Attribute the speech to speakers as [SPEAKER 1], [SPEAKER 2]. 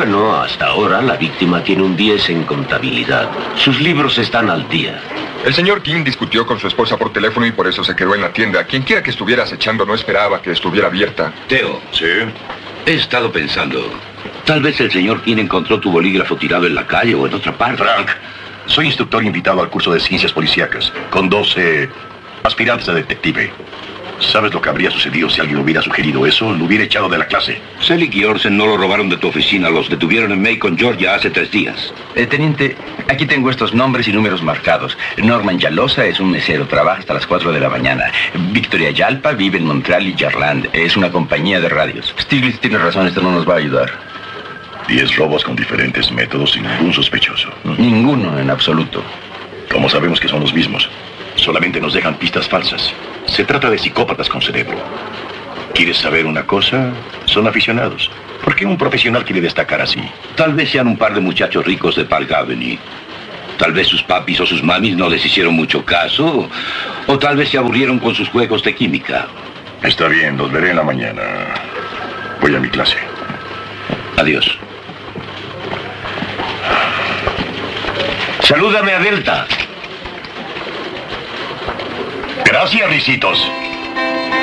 [SPEAKER 1] Bueno, hasta ahora la víctima tiene un 10 en contabilidad. Sus libros están al día.
[SPEAKER 2] El señor King discutió con su esposa por teléfono y por eso se quedó en la tienda. Quien quiera que estuviera acechando no esperaba que estuviera abierta.
[SPEAKER 3] Teo.
[SPEAKER 4] ¿Sí?
[SPEAKER 3] He estado pensando. Tal vez el señor King encontró tu bolígrafo tirado en la calle o en otra parte.
[SPEAKER 4] Frank, soy instructor invitado al curso de ciencias policíacas, con 12 aspirantes a detective. ¿Sabes lo que habría sucedido si alguien hubiera sugerido eso? Lo hubiera echado de la clase.
[SPEAKER 3] Selig y Orsen no lo robaron de tu oficina. Los detuvieron en Macon, Georgia, hace 3 días.
[SPEAKER 5] Teniente, aquí tengo estos nombres y números marcados. Norman Yalosa es un mesero, trabaja hasta las 4 de la mañana. Victoria Yalpa vive en Montreal y Jarland. Es una compañía de radios. Stiglitz tiene razón, esto no nos va a ayudar.
[SPEAKER 4] 10 robos con diferentes métodos sin ningún sospechoso.
[SPEAKER 5] Ninguno en absoluto.
[SPEAKER 4] ¿Cómo sabemos que son los mismos? Solamente nos dejan pistas falsas. Se trata de psicópatas con cerebro. ¿Quieres saber una cosa? Son aficionados. ¿Por qué un profesional quiere destacar así?
[SPEAKER 3] Tal vez sean un par de muchachos ricos de Park Avenue. Tal vez sus papis o sus mamis no les hicieron mucho caso. O tal vez se aburrieron con sus juegos de química.
[SPEAKER 4] Está bien, los veré en la mañana. Voy a mi clase.
[SPEAKER 3] Adiós.
[SPEAKER 1] Salúdame a Delta.
[SPEAKER 4] Gracias, risitos.